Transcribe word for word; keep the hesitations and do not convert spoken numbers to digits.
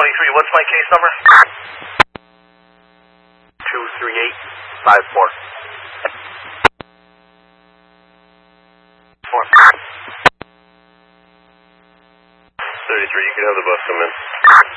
twenty-three, what's my case number? two three eight five four. Four. thirty-three, you can have the bus come in.